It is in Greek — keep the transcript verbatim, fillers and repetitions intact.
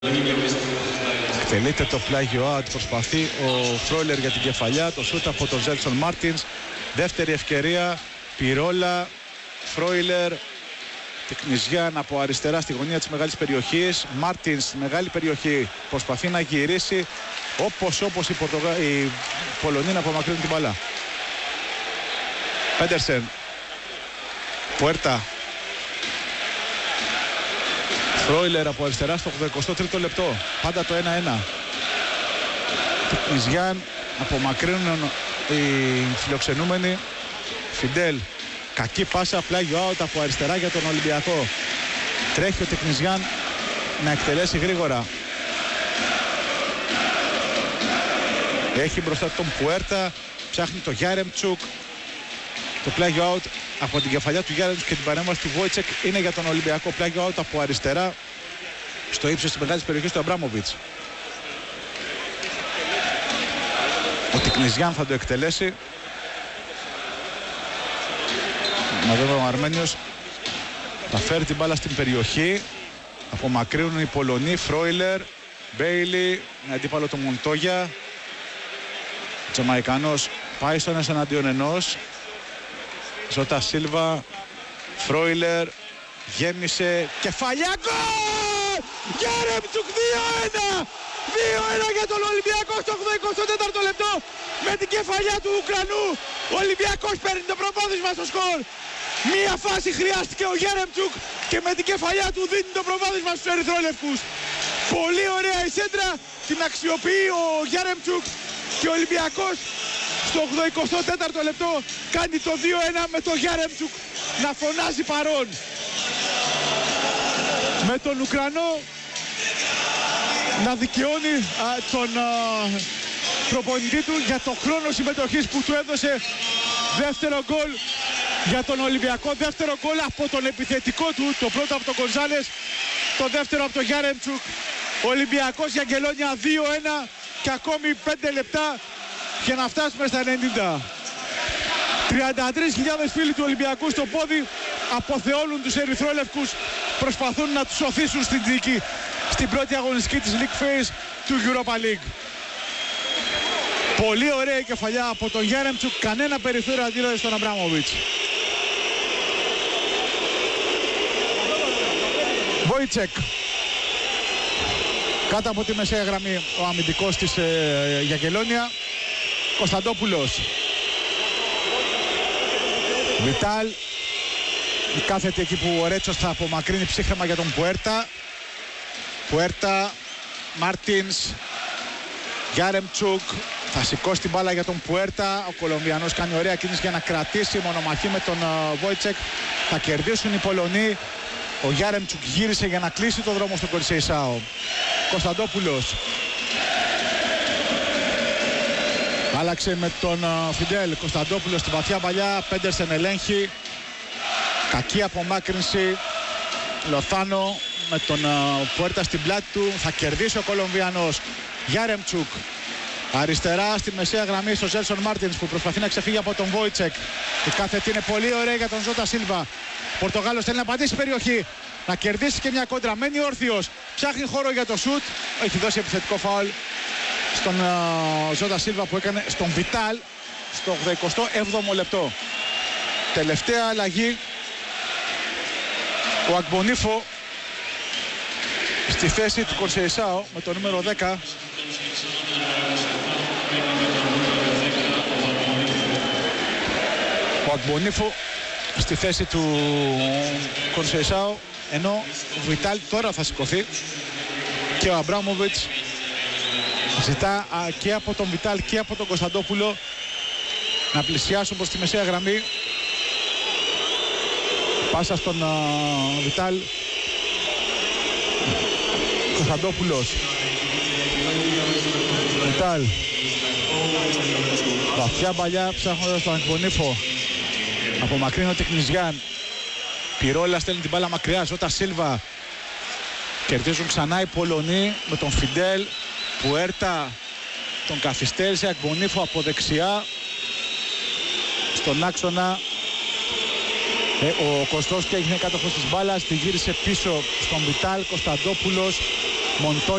Εκτελείται το πλάγιο out, προσπαθεί ο Φρόιλερ για την κεφαλιά, το σούτ από τον Ζέλσον Μάρτινς. Δεύτερη ευκαιρία, Πυρόλα, Φρόιλερ, Τεκνιζιάν από αριστερά στη γωνία της μεγάλης περιοχής. Μάρτινς στη μεγάλη περιοχή προσπαθεί να γυρίσει, όπως όπως οι, Πορτογα... οι Πολωνοί να απομακρύνουν την μπαλά. Πέντερσεν, Πουέρτα, Φρόιλερ από αριστερά στο ογδοηκοστό τρίτο λεπτό. Πάντα το ένα ένα. Τεκνιζιάν, απομακρύνουν οι φιλοξενούμενοι. Φιντέλ, κακή πάσα, πλάγιο out από αριστερά για τον Ολυμπιακό. Τρέχει ο Τεκνιζιάν να εκτελέσει γρήγορα. Έχει μπροστά τον Πουέρτα, ψάχνει το Γιάρεμτσουκ. Το πλάγιο out από την κεφαλιά του Γιάρεμτσουκ και την παρέμβαση του Βόιτσεκ είναι για τον Ολυμπιακό. Πλάγιο out από αριστερά στο ύψος της μεγάλης περιοχής του Αμπράμοβιτς. Ο Τεκνιζιάν θα το εκτελέσει. Να δούμε, ο Αρμένιος θα φέρει την μπάλα στην περιοχή. Απομακρύνουν οι Πολωνοί. Φρόιλερ, Μπέιλι, με αντίπαλο τον Μοντόγια. Ο Τζαμαϊκανός πάει στον ένας εναντίον ενός. Ζώτα Σίλβα, Φρόιλερ, γέμισε, κεφαλιά, γκολ! Γιάρεμτσουκ δύο ένα! δύο ένα για τον Ολυμπιακό στο ογδοηκοστό τέταρτο λεπτό. Με την κεφαλιά του Ουκρανού, ο Ολυμπιακός παίρνει το προβάδισμα στο σκορ. Μία φάση χρειάστηκε ο Γιάρεμτσουκ και με την κεφαλιά του δίνει το προβάδισμα στους ερυθρόλευκους. Πολύ ωραία η σέντρα, την αξιοποιεί ο Γιάρεμτσουκ και ο Ολυμπιακός στο ογδοηκοστό τέταρτο λεπτό κάνει το δύο ένα με τον Γιάρεμτσουκ να φωνάζει παρόν. Με τον Ουκρανό να δικαιώνει α, τον α, προπονητή του για το χρόνο συμμετοχής που του έδωσε. Δεύτερο γκολ για τον Ολυμπιακό, δεύτερο γκολ από τον επιθετικό του, το πρώτο από τον Γκονζάλες, το δεύτερο από τον Γιάρεμτσουκ. Ο Ολυμπιακός για Αγγελόνια δύο ένα και ακόμη πέντε λεπτά για να φτάσουμε στα ενενήντα. τριάντα τρεις χιλιάδες φίλοι του Ολυμπιακού στο πόδι αποθεώνουν τους ερυθρόλευκους, προσπαθούν να τους οθήσουν στην νίκη στην πρώτη αγωνιστική της League Phase του Europa League. Πολύ ωραία η κεφαλιά από τον Γιάρεμτσουκ, κανένα περιθώριο αντίδραση στον Αμπράμοβιτς. Βόιτσεκ, κάτω από τη μεσαία γραμμή ο αμυντικός της ε, Γιαγγελόνια. Κωνσταντόπουλος, Βιτάλ, κάθεται εκεί που ο Ρέτσος θα απομακρύνει ψύχρεμα για τον Πουέρτα. Πουέρτα, Μάρτινς, Γιάρεμτσουκ, θα σηκώσει την μπάλα για τον Πουέρτα. Ο Κολομβιανός κάνει ωραία κίνηση για να κρατήσει μονομαχή με τον Βόιτσεκ. Θα κερδίσουν οι Πολωνοί. Ο Γιάρεμτσουκ γύρισε για να κλείσει το δρόμο στο Κορσεϊσάο. Κωνσταντόπουλος άλλαξε με τον Φιντέλ. Κωνσταντόπουλος στην βαθιά παλιά. Πέντερσεν ελέγχει. Κακή απομάκρυνση. Λοθάνο με τον Πουέρτα στην πλάτη του. Θα κερδίσει ο Κολομβιανός. Γιάρεμτσουκ αριστερά στη μεσαία γραμμή στο Ζέλσον Μάρτινς που προσπαθεί να ξεφύγει από τον Βόιτσεκ. Η κάθετη είναι πολύ ωραία για τον Ζώτα Σίλβα. Πορτογάλος θέλει να πατήσει περιοχή, να κερδίσει και μια κόντρα. Μένει όρθιος, ψάχνει χώρο για το σουτ. Έχει δώσει επιθετικό φάουλ στον uh, Ζώτα Σίλβα που έκανε στον Βιτάλ στο ογδοηκοστό έβδομο λεπτό. Τελευταία αλλαγή, ο Αγμπονίφο στη θέση του Κορσεϊσάο με το νούμερο δέκα. Ο Αγμπονίφο στη θέση του Κορσεϊσάο, ενώ ο Βιτάλ τώρα θα σηκωθεί και ο Αμπράμοβιτς ζητά α, και από τον Βιτάλ και από τον Κωνσταντόπουλο να πλησιάσουν προς τη μεσαία γραμμή. Πάσα στον α, Βιτάλ. Κωνσταντόπουλος, Βιτάλ, βαθιά παλιά ψάχνοντας τον Αγμπονίφο. Απομακρύνει ο Τεκνιζιάν. Πυρόλα στέλνει την μπάλα μακριά. Ζώτα Σίλβα. Κερδίζουν ξανά οι Πολωνοί με τον Φιντέλ. Πουέρτα τον καθυστέρησε. Αγμπονίφο από δεξιά. Στον άξονα ε, ο Κωστός και έγινε κάτοχος της μπάλας. Τη γύρισε πίσω στον Βιτάλ. Κωνσταντόπουλος Μοντόγια